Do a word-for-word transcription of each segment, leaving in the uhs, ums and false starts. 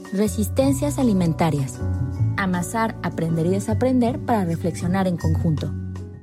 Resistencias alimentarias. Amasar, aprender y desaprender para reflexionar en conjunto.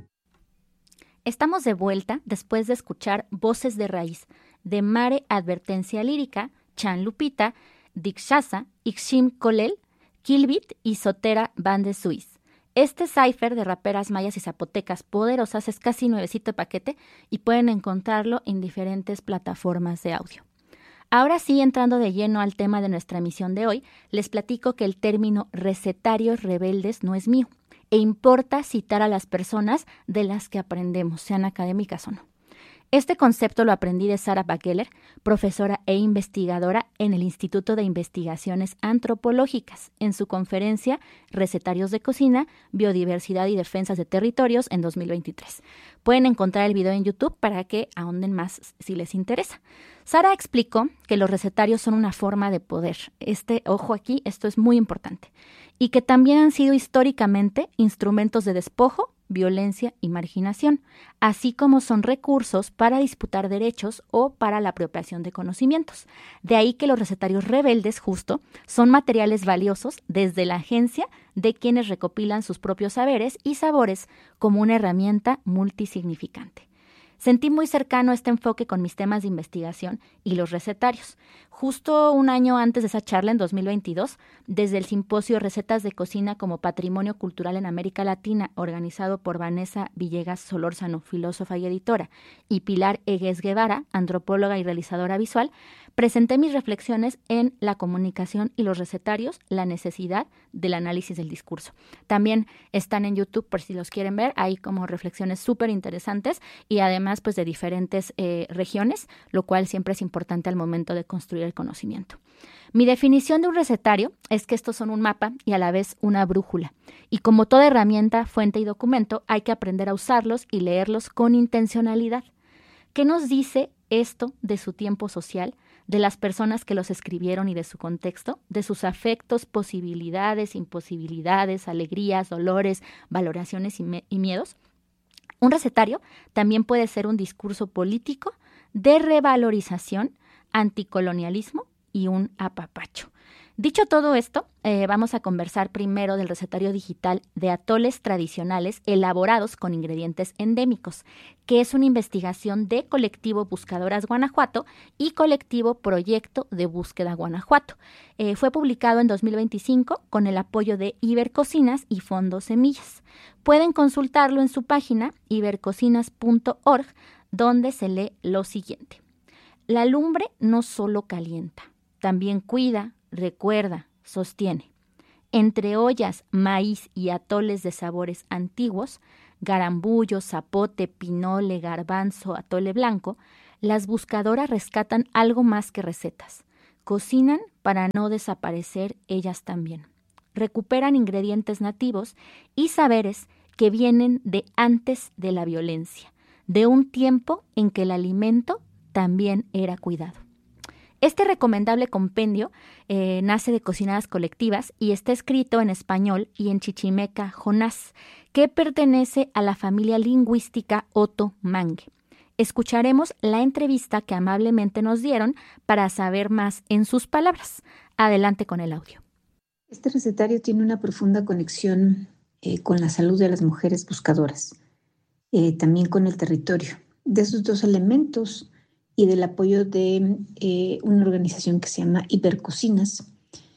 Estamos de vuelta después de escuchar Voces de Raíz, de Mare Advertencia Lírica, Chan Lupita, Dikshasa, Ixchim Kolel, Kilbit y Sotera Bande Suis. Este cipher de raperas mayas y zapotecas poderosas es casi nuevecito de paquete y pueden encontrarlo en diferentes plataformas de audio. Ahora sí, entrando de lleno al tema de nuestra emisión de hoy, les platico que el término recetarios rebeldes no es mío e importa citar a las personas de las que aprendemos, sean académicas o no. Este concepto lo aprendí de Sarah Bakeler, profesora e investigadora en el Instituto de Investigaciones Antropológicas, en su conferencia Recetarios de Cocina, Biodiversidad y Defensas de Territorios en dos mil veintitrés. Pueden encontrar el video en YouTube para que ahonden más si les interesa. Sara explicó que los recetarios son una forma de poder. Este, ojo aquí, esto es muy importante. Y que también han sido históricamente instrumentos de despojo, violencia y marginación, así como son recursos para disputar derechos o para la apropiación de conocimientos. De ahí que los recetarios rebeldes, justo, son materiales valiosos desde la agencia de quienes recopilan sus propios saberes y sabores como una herramienta multisignificante. Sentí muy cercano este enfoque con mis temas de investigación y los recetarios. Justo un año antes de esa charla, en dos mil veintidós, desde el simposio Recetas de Cocina como Patrimonio Cultural en América Latina, organizado por Vanessa Villegas Solórzano, filósofa y editora, y Pilar Egues Guevara, antropóloga y realizadora visual, presenté mis reflexiones en la comunicación y los recetarios, la necesidad del análisis del discurso. También están en YouTube por si los quieren ver, hay como reflexiones súper interesantes y además pues de diferentes eh, regiones, lo cual siempre es importante al momento de construir el conocimiento. Mi definición de un recetario es que estos son un mapa y a la vez una brújula. Y como toda herramienta, fuente y documento, hay que aprender a usarlos y leerlos con intencionalidad. ¿Qué nos dice esto de su tiempo social, de las personas que los escribieron y de su contexto, de sus afectos, posibilidades, imposibilidades, alegrías, dolores, valoraciones y, me- y miedos? Un recetario también puede ser un discurso político de revalorización, anticolonialismo y un apapacho. Dicho todo esto, eh, vamos a conversar primero del recetario digital de atoles tradicionales elaborados con ingredientes endémicos, que es una investigación de Colectivo Buscadoras Guanajuato y Colectivo Proyecto de Búsqueda Guanajuato. Eh, fue publicado en dos mil veinticinco con el apoyo de Ibercocinas y Fondo Semillas. Pueden consultarlo en su página ibercocinas punto org, donde se lee lo siguiente. La lumbre no solo calienta, también cuida, recuerda, sostiene. Entre ollas, maíz y atoles de sabores antiguos, garambullo, zapote, pinole, garbanzo, atole blanco, las buscadoras rescatan algo más que recetas. Cocinan para no desaparecer ellas también. Recuperan ingredientes nativos y saberes que vienen de antes de la violencia, de un tiempo en que el alimento también era cuidado. Este recomendable compendio eh, nace de Cocinadas Colectivas y está escrito en español y en chichimeca jonás, que pertenece a la familia lingüística oto-mangue. Escucharemos la entrevista que amablemente nos dieron para saber más en sus palabras. Adelante con el audio. Este recetario tiene una profunda conexión eh, con la salud de las mujeres buscadoras, eh, también con el territorio. De esos dos elementos y del apoyo de eh, una organización que se llama Ibercocinas,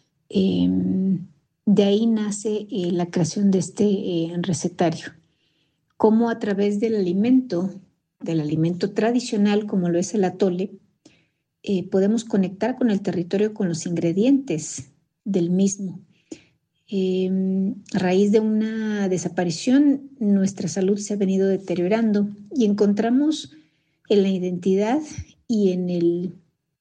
eh, de ahí nace eh, la creación de este eh, recetario. Cómo a través del alimento, del alimento tradicional como lo es el atole, eh, podemos conectar con el territorio, con los ingredientes del mismo. Eh, a raíz de una desaparición, nuestra salud se ha venido deteriorando y encontramos en la identidad y en, el,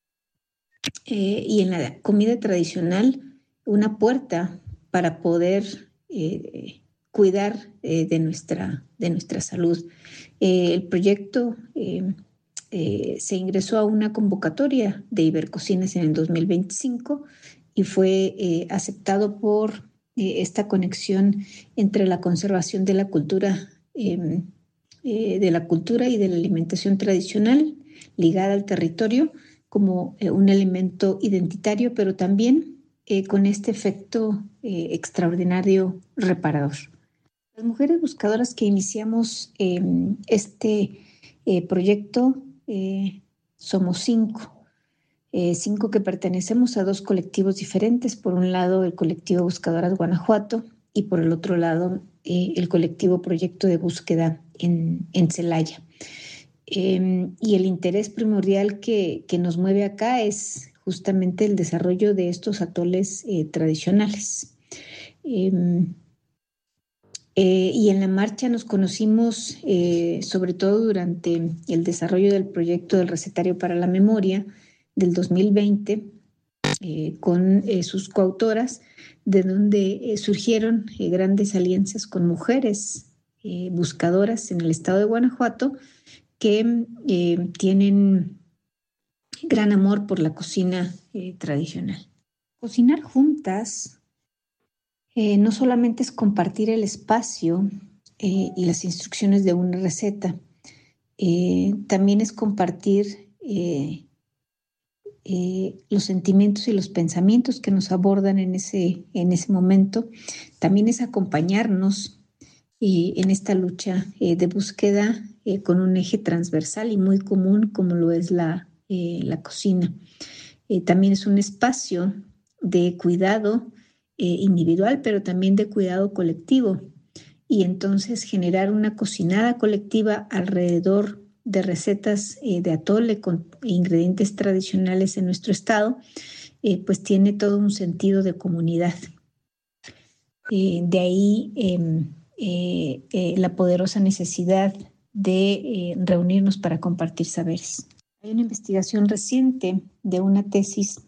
eh, y en la comida tradicional una puerta para poder eh, cuidar eh, de, nuestra, de nuestra salud. Eh, el proyecto eh, eh, se ingresó a una convocatoria de Ibercocinas en el dos mil veinticinco y fue eh, aceptado por eh, esta conexión entre la conservación de la cultura eh, eh, de la cultura y de la alimentación tradicional ligada al territorio como eh, un elemento identitario, pero también eh, con este efecto eh, extraordinario reparador. Las mujeres buscadoras que iniciamos eh, este eh, proyecto eh, somos cinco. Eh, cinco que pertenecemos a dos colectivos diferentes. Por un lado, el colectivo Buscadoras Guanajuato y por el otro lado, eh, el colectivo Proyecto de Búsqueda en, en Celaya. Eh, y el interés primordial que, que nos mueve acá es justamente el desarrollo de estos atoles eh, tradicionales. Eh, eh, y en la marcha nos conocimos eh, sobre todo durante el desarrollo del proyecto del Recetario para la Memoria del dos mil veinte, eh, con eh, sus coautoras, de donde eh, surgieron eh, grandes alianzas con mujeres eh, buscadoras en el estado de Guanajuato que eh, tienen gran amor por la cocina eh, tradicional. Cocinar juntas eh, no solamente es compartir el espacio eh, y las instrucciones de una receta, eh, también es compartir eh, eh, los sentimientos y los pensamientos que nos abordan en ese, en ese momento. También es acompañarnos eh, en esta lucha eh, de búsqueda eh, con un eje transversal y muy común como lo es la, eh, la cocina. Eh, también es un espacio de cuidado eh, individual, pero también de cuidado colectivo. Y entonces generar una cocinada colectiva alrededor de recetas eh, de atole con ingredientes tradicionales en nuestro estado, eh, pues tiene todo un sentido de comunidad. Eh, de ahí eh, eh, eh, la poderosa necesidad de eh, reunirnos para compartir saberes. Hay una investigación reciente de una tesis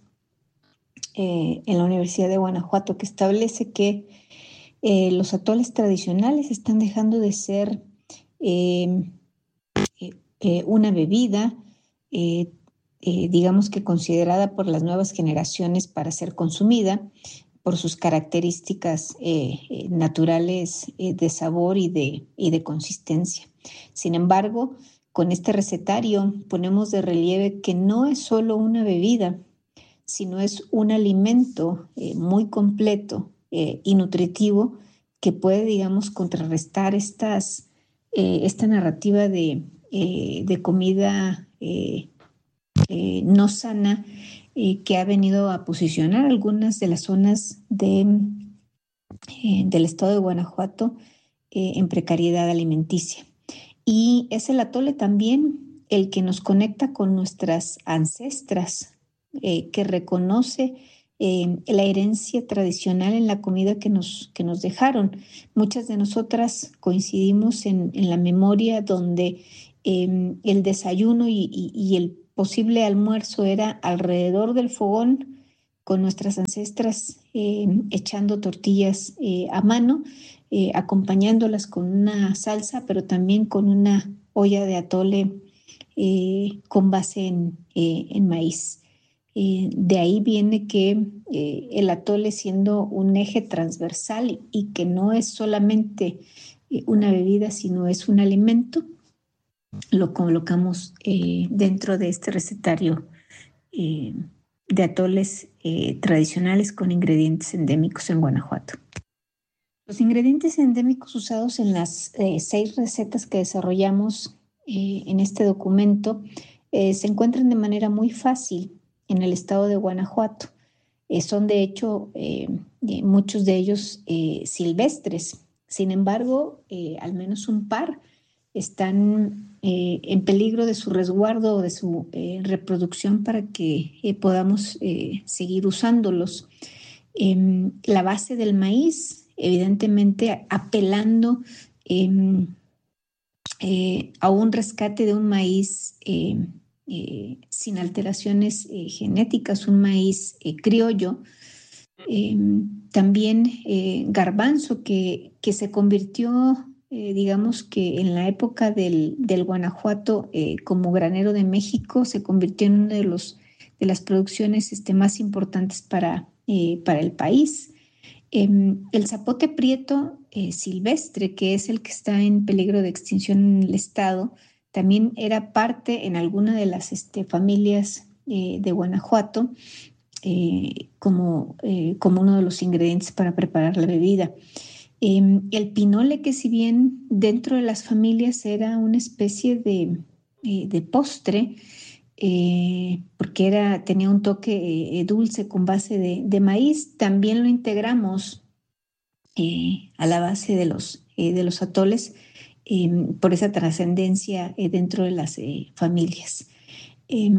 eh, en la Universidad de Guanajuato que establece que eh, los atoles tradicionales están dejando de ser eh, eh, eh, una bebida, eh, eh, digamos que considerada por las nuevas generaciones para ser consumida por sus características eh, eh, naturales eh, de sabor y de, y de consistencia. Sin embargo, con este recetario ponemos de relieve que no es solo una bebida, sino es un alimento eh, muy completo eh, y nutritivo que puede, digamos, contrarrestar estas, eh, esta narrativa de, eh, de comida eh, eh, no sana eh, que ha venido a posicionar algunas de las zonas de, eh, del estado de Guanajuato eh, en precariedad alimenticia. Y es el atole también el que nos conecta con nuestras ancestras, eh, que reconoce eh, la herencia tradicional en la comida que nos, que nos dejaron. Muchas de nosotras coincidimos en, en la memoria donde eh, el desayuno y, y, y el posible almuerzo era alrededor del fogón con nuestras ancestras eh, echando tortillas eh, a mano, eh, acompañándolas con una salsa, pero también con una olla de atole eh, con base en, eh, en maíz. Eh, de ahí viene que eh, el atole, siendo un eje transversal y que no es solamente eh, una bebida, sino es un alimento, lo colocamos eh, dentro de este recetario eh, de atoles eh, tradicionales con ingredientes endémicos en Guanajuato. Los ingredientes endémicos usados en las eh, seis recetas que desarrollamos eh, en este documento eh, se encuentran de manera muy fácil en el estado de Guanajuato. Eh, son de hecho eh, muchos de ellos eh, silvestres. Sin embargo, eh, al menos un par están eh, en peligro de su resguardo o de su eh, reproducción para que eh, podamos eh, seguir usándolos. Eh, la base del maíz, evidentemente apelando eh, eh, a un rescate de un maíz eh, eh, sin alteraciones eh, genéticas, un maíz eh, criollo. Eh, también eh, garbanzo, que, que se convirtió, eh, digamos que en la época del, del Guanajuato, eh, como granero de México, se convirtió en una de, los, de las producciones este, más importantes para, eh, para el país. Eh, el zapote prieto eh, silvestre, que es el que está en peligro de extinción en el estado, también era parte en alguna de las este, familias eh, de Guanajuato. eh, como, eh, como uno de los ingredientes para preparar la bebida. Eh, el pinole, que si bien dentro de las familias era una especie de, eh, de postre, eh, porque era, tenía un toque eh, dulce con base de, de maíz, también lo integramos eh, a la base de los, eh, de los atoles eh, por esa trascendencia eh, dentro de las eh, familias. Eh,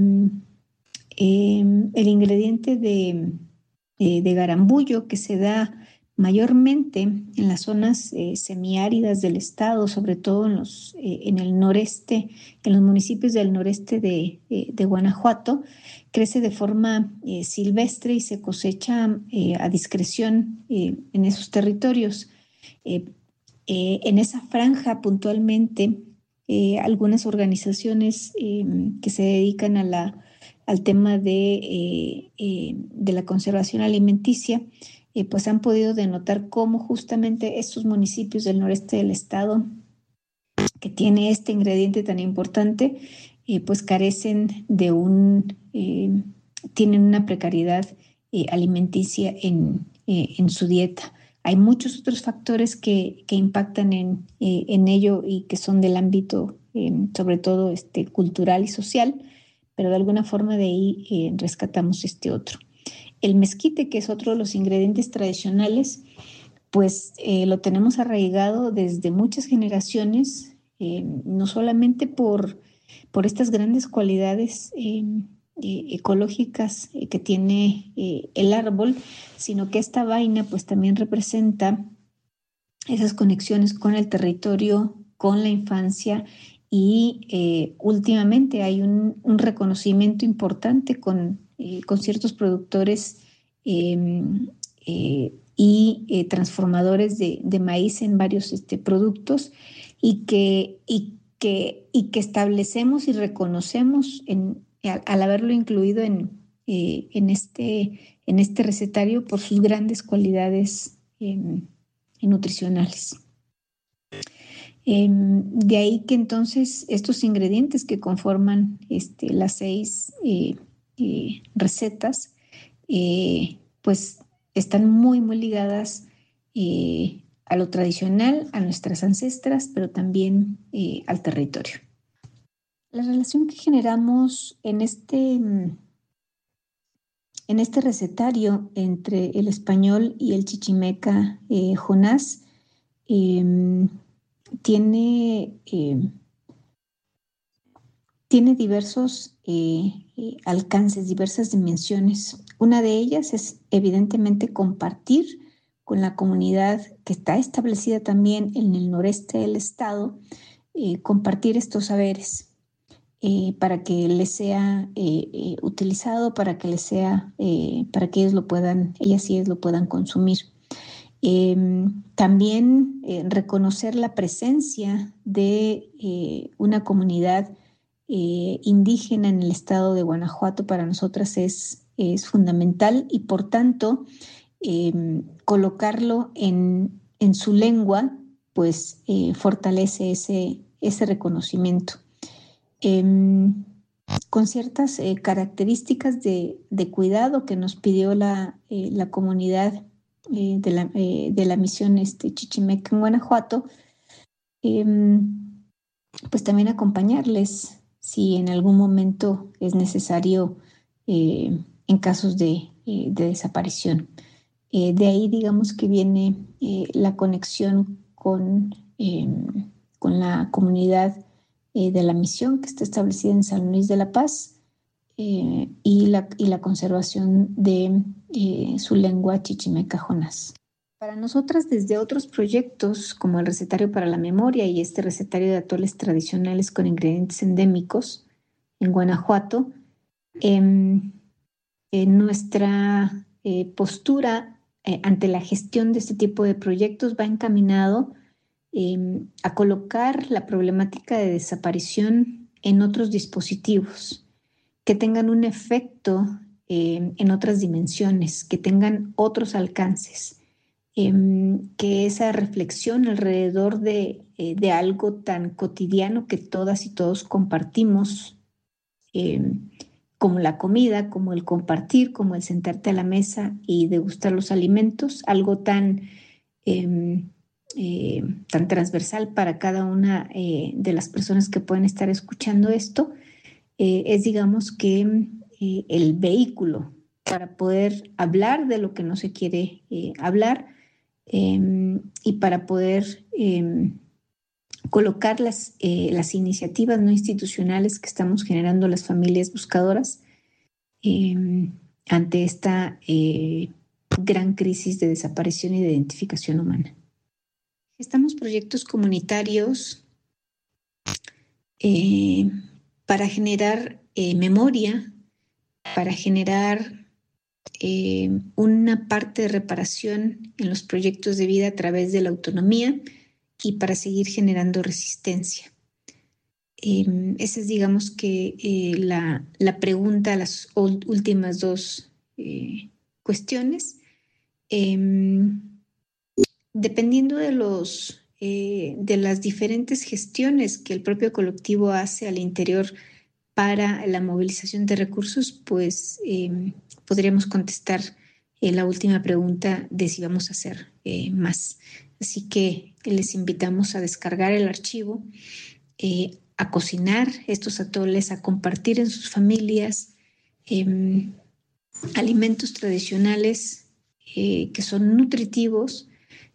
eh, el ingrediente de, eh, de garambullo, que se da mayormente en las zonas eh, semiáridas del estado, sobre todo en, los, eh, en el noreste, en los municipios del noreste de, eh, de Guanajuato, crece de forma eh, silvestre y se cosecha eh, a discreción eh, en esos territorios. Eh, eh, en esa franja puntualmente, eh, algunas organizaciones eh, que se dedican a la, al tema de, eh, eh, de la conservación alimenticia, eh, pues han podido denotar cómo justamente estos municipios del noreste del estado, que tiene este ingrediente tan importante, eh, pues carecen de un, eh, tienen una precariedad eh, alimenticia en, eh, en su dieta. Hay muchos otros factores que, que impactan en, eh, en ello y que son del ámbito, eh, sobre todo este, cultural y social, pero de alguna forma de ahí eh, rescatamos este otro. El mezquite, que es otro de los ingredientes tradicionales, pues eh, lo tenemos arraigado desde muchas generaciones, eh, no solamente por, por estas grandes cualidades eh, eh, ecológicas eh, que tiene eh, el árbol, sino que esta vaina pues también representa esas conexiones con el territorio, con la infancia y eh, últimamente hay un, un reconocimiento importante con, eh, con ciertos productores eh, eh, y eh, transformadores de, de maíz en varios este, productos y que, y, que, y que establecemos y reconocemos en, al, al haberlo incluido en, eh, en, este, en este recetario por sus grandes cualidades eh, nutricionales. Eh, de ahí que entonces estos ingredientes que conforman este, las seis eh, eh, recetas, eh, pues están muy, muy ligadas eh, a lo tradicional, a nuestras ancestras, pero también eh, al territorio. La relación que generamos en este, en este recetario entre el español y el chichimeca eh, Jonás eh, tiene, eh, tiene diversos eh, eh, alcances, diversas dimensiones. Una de ellas es evidentemente compartir con la comunidad que está establecida también en el noreste del estado, eh, compartir estos saberes eh, para que les sea eh, eh, utilizado, para que les sea, eh, para que ellos lo puedan, ellas y ellos lo puedan consumir. Eh, también eh, reconocer la presencia de eh, una comunidad eh, indígena en el estado de Guanajuato para nosotras es, es fundamental y por tanto eh, colocarlo en, en su lengua pues eh, fortalece ese, ese reconocimiento. Eh, con ciertas eh, características de, de cuidado que nos pidió la, eh, la comunidad eh, de, la, eh, de la misión este, Chichimeca en Guanajuato, eh, pues también acompañarles si en algún momento es necesario eh, en casos de, eh, de desaparición. Eh, de ahí digamos que viene eh, la conexión con, eh, con la comunidad eh, de la misión que está establecida en San Luis de la Paz eh, y, la, y la conservación de eh, su lengua chichimeca Jonás. Para nosotras, desde otros proyectos como el recetario para la memoria y este recetario de atoles tradicionales con ingredientes endémicos en Guanajuato, eh, eh, nuestra eh, postura eh, ante la gestión de este tipo de proyectos va encaminado eh, a colocar la problemática de desaparición en otros dispositivos que tengan un efecto eh, en otras dimensiones, que tengan otros alcances, eh, que esa reflexión alrededor de, eh, de algo tan cotidiano que todas y todos compartimos, eh, como la comida, como el compartir, como el sentarte a la mesa y degustar los alimentos, algo tan, eh, eh, tan transversal para cada una eh, de las personas que pueden estar escuchando esto, eh, es digamos que eh, el vehículo para poder hablar de lo que no se quiere eh, hablar eh, y para poder eh, colocar las, eh, las iniciativas no institucionales que estamos generando las familias buscadoras eh, ante esta eh, gran crisis de desaparición y de identificación humana. Estamos proyectos comunitarios eh, para generar eh, memoria, para generar eh, una parte de reparación en los proyectos de vida a través de la autonomía y para seguir generando resistencia. Eh, esa es, digamos, que eh, la, la pregunta, las últimas dos eh, cuestiones. Eh, dependiendo de, los, eh, de las diferentes gestiones que el propio colectivo hace al interior para la movilización de recursos, pues eh, podríamos contestar eh, la última pregunta de si vamos a hacer eh, más. Así que les invitamos a descargar el archivo, eh, a cocinar estos atoles, a compartir en sus familias eh, alimentos tradicionales eh, que son nutritivos,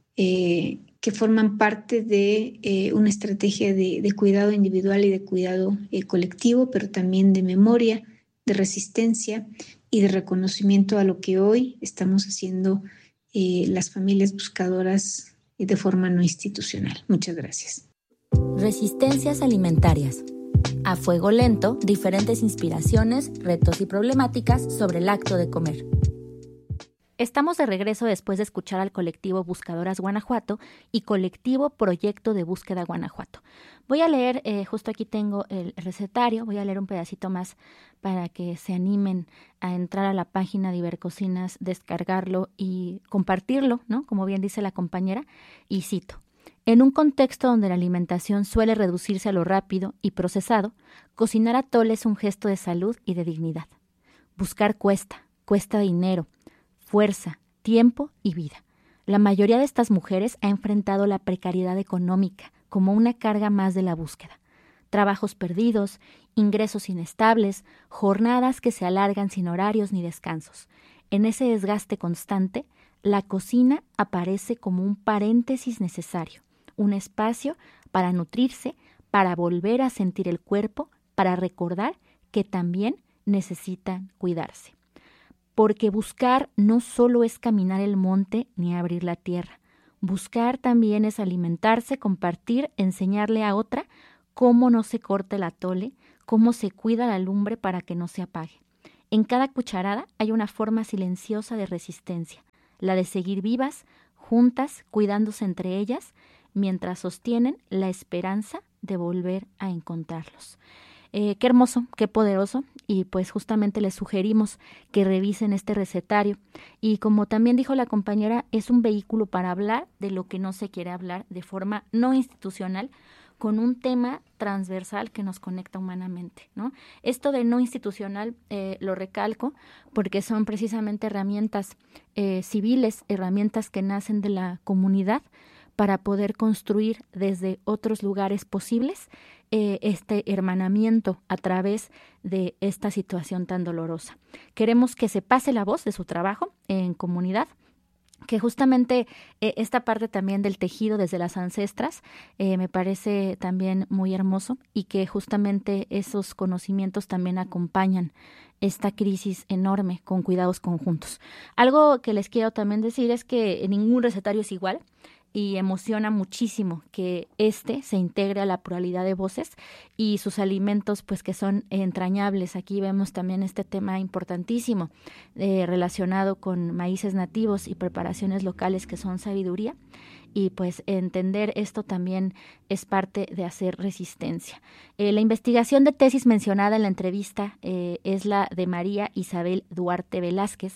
eh, que forman parte de eh, una estrategia de, de cuidado individual y de cuidado eh, colectivo, pero también de memoria, de resistencia y de reconocimiento a lo que hoy estamos haciendo eh, las familias buscadoras de forma no institucional. Muchas gracias. Resistencias alimentarias. A fuego lento, diferentes inspiraciones, retos y problemáticas sobre el acto de comer. Estamos de regreso después de escuchar al colectivo Buscadoras Guanajuato y colectivo Proyecto de Búsqueda Guanajuato. Voy a leer, eh, justo aquí tengo el recetario, voy a leer un pedacito más para que se animen a entrar a la página de Ibercocinas, descargarlo y compartirlo, ¿no? Como bien dice la compañera, y cito. En un contexto donde la alimentación suele reducirse a lo rápido y procesado, cocinar atole es un gesto de salud y de dignidad. Buscar cuesta, cuesta dinero, fuerza, tiempo y vida. La mayoría de estas mujeres ha enfrentado la precariedad económica como una carga más de la búsqueda. Trabajos perdidos, ingresos inestables, jornadas que se alargan sin horarios ni descansos. En ese desgaste constante, la cocina aparece como un paréntesis necesario, un espacio para nutrirse, para volver a sentir el cuerpo, para recordar que también necesitan cuidarse. Porque buscar no solo es caminar el monte ni abrir la tierra. Buscar también es alimentarse, compartir, enseñarle a otra cómo no se corta el atole, cómo se cuida la lumbre para que no se apague. En cada cucharada hay una forma silenciosa de resistencia, la de seguir vivas, juntas, cuidándose entre ellas, mientras sostienen la esperanza de volver a encontrarlos. Eh, qué hermoso, qué poderoso, y pues justamente les sugerimos que revisen este recetario. Y como también dijo la compañera, es un vehículo para hablar de lo que no se quiere hablar de forma no institucional, con un tema transversal que nos conecta humanamente, ¿no? Esto de no institucional eh, lo recalco porque son precisamente herramientas eh, civiles, herramientas que nacen de la comunidad para poder construir desde otros lugares posibles eh, este hermanamiento a través de esta situación tan dolorosa. Queremos que se pase la voz de su trabajo en comunidad, que justamente eh, esta parte también del tejido desde las ancestras eh, me parece también muy hermoso, y que justamente esos conocimientos también acompañan esta crisis enorme con cuidados conjuntos. Algo que les quiero también decir es que ningún recetario es igual, y emociona muchísimo que este se integre a la pluralidad de voces y sus alimentos, pues que son entrañables. Aquí vemos también este tema importantísimo eh, relacionado con maíces nativos y preparaciones locales que son sabiduría, y pues entender esto también es parte de hacer resistencia. Eh, la investigación de tesis mencionada en la entrevista eh, es la de María Isabel Duarte Velázquez,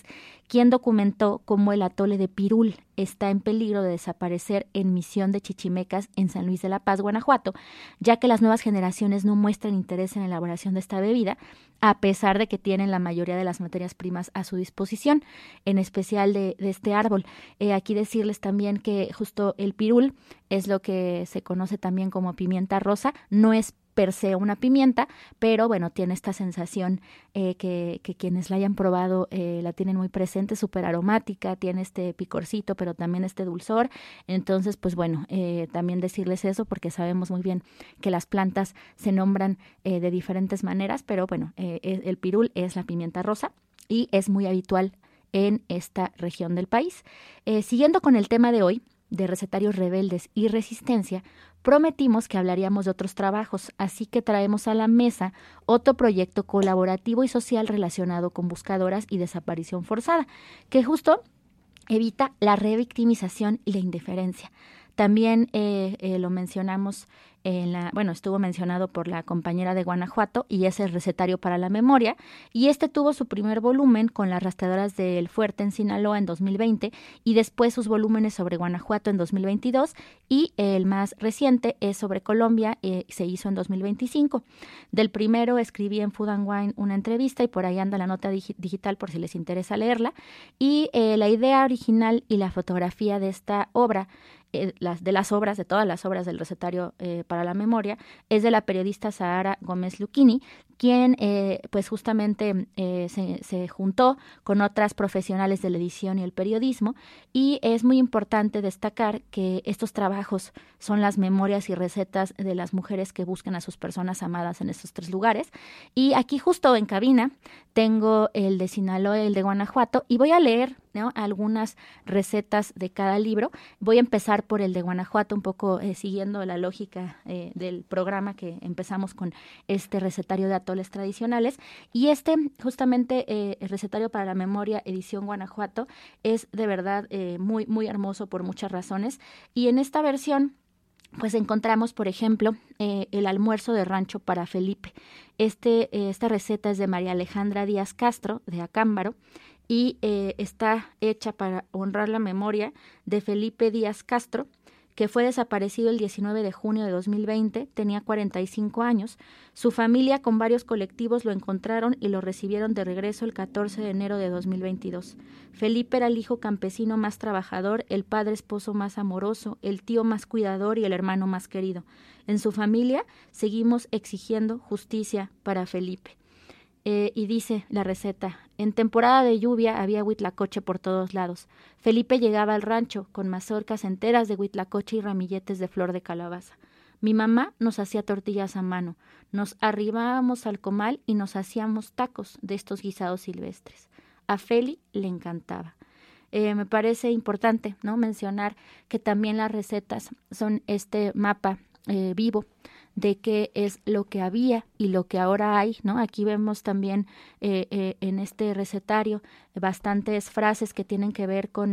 quien documentó cómo el atole de Pirul está en peligro de desaparecer en Misión de Chichimecas en San Luis de la Paz, Guanajuato, ya que las nuevas generaciones no muestran interés en la elaboración de esta bebida, a pesar de que tienen la mayoría de las materias primas a su disposición, en especial de, de este árbol. Eh, aquí decirles también que justo el pirul es lo que se conoce también como pimienta rosa, no es per se una pimienta, pero bueno, tiene esta sensación eh, que, que quienes la hayan probado eh, la tienen muy presente, súper aromática, tiene este picorcito, pero también este dulzor. Entonces, pues bueno, eh, también decirles eso porque sabemos muy bien que las plantas se nombran eh, de diferentes maneras, pero bueno, eh, el pirul es la pimienta rosa y es muy habitual en esta región del país. Eh, siguiendo con el tema de hoy, de recetarios rebeldes y resistencia, prometimos que hablaríamos de otros trabajos, así que traemos a la mesa otro proyecto colaborativo y social relacionado con buscadoras y desaparición forzada, que justo evita la revictimización y la indiferencia. También eh, eh, lo mencionamos en la, bueno, estuvo mencionado por la compañera de Guanajuato y es el recetario para la memoria, y este tuvo su primer volumen con las rastreadoras del Fuerte en Sinaloa en dos mil veinte y después sus volúmenes sobre Guanajuato en dos mil veintidós y el más reciente es sobre Colombia, eh, se hizo en dos mil veinticinco. Del primero escribí en Food and Wine una entrevista y por ahí anda la nota dig- digital por si les interesa leerla, y eh, la idea original y la fotografía de esta obra Eh, las, de las obras, de todas las obras del recetario eh, para la memoria, es de la periodista Sahara Gómez Lucchini, quien eh, pues justamente eh, se, se juntó con otras profesionales de la edición y el periodismo, y es muy importante destacar que estos trabajos son las memorias y recetas de las mujeres que buscan a sus personas amadas en estos tres lugares, y aquí justo en cabina tengo el de Sinaloa y el de Guanajuato, y voy a leer, ¿no?, algunas recetas de cada libro. Voy a empezar por el de Guanajuato, un poco eh, siguiendo la lógica eh, del programa que empezamos con este recetario de atoles tradicionales, y este justamente eh, el recetario para la memoria edición Guanajuato es de verdad eh, muy, muy hermoso por muchas razones, y en esta versión pues encontramos, por ejemplo, eh, el almuerzo de rancho para Felipe. Este, eh, esta receta es de María Alejandra Díaz Castro, de Acámbaro, y eh, está hecha para honrar la memoria de Felipe Díaz Castro, que fue desaparecido el diecinueve de junio de dos mil veinte, tenía cuarenta y cinco años. Su familia con varios colectivos lo encontraron y lo recibieron de regreso el catorce de enero de dos mil veintidós. Felipe era el hijo campesino más trabajador, el padre esposo más amoroso, el tío más cuidador y el hermano más querido. En su familia seguimos exigiendo justicia para Felipe. Eh, y dice la receta: en temporada de lluvia había huitlacoche por todos lados. Felipe llegaba al rancho con mazorcas enteras de huitlacoche y ramilletes de flor de calabaza. Mi mamá nos hacía tortillas a mano, nos arribábamos al comal y nos hacíamos tacos de estos guisados silvestres. A Feli le encantaba. Eh, me parece importante, ¿no?, mencionar que también las recetas son este mapa eh, vivo de qué es lo que había y lo que ahora hay, ¿no? Aquí vemos también eh, eh, en este recetario bastantes frases que tienen que ver con